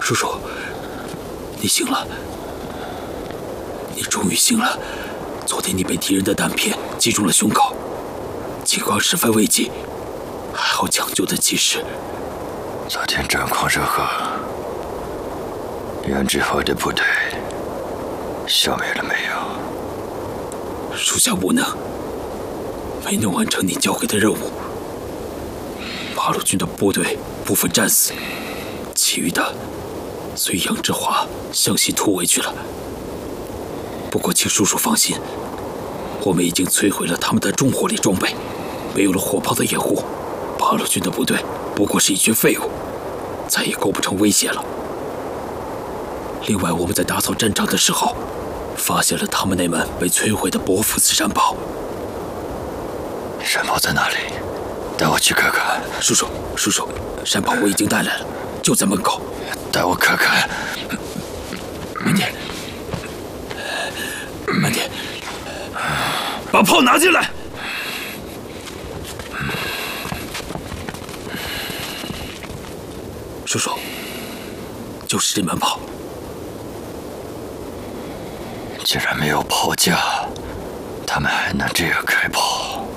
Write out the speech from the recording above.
叔叔，你醒了，你终于醒了。昨天你被敌人的弹片击中了胸口，情况十分危急，还好抢救的及时。 昨天战况如何？援之后的部队消灭了没有？ 属下无能，没能完成你交给的任务。八路军的部队部分战死，其余的随杨志华向西突围去了。不过请叔叔放心，我们已经摧毁了他们的重火力装备，没有了火炮的掩护，八路军的部队不过是一群废物，再也构不成威胁了。另外，我们在打扫战场的时候，发现了他们那门被摧毁的博福斯山堡。 山堡在哪里？带我去看看。 叔叔，山堡我已经带来了，就在门口。 带我看看。 慢点，把炮拿进来。叔叔，就是这门炮。 竟然没有炮架，他们还能这样开炮？